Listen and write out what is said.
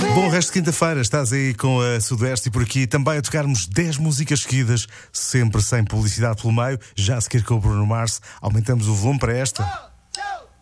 Bom resto de quinta-feira, estás aí com a Sudoeste e por aqui também a tocarmos 10 músicas seguidas, sempre sem publicidade pelo meio. Já a seguir com o Bruno Mars, aumentamos o volume para esta.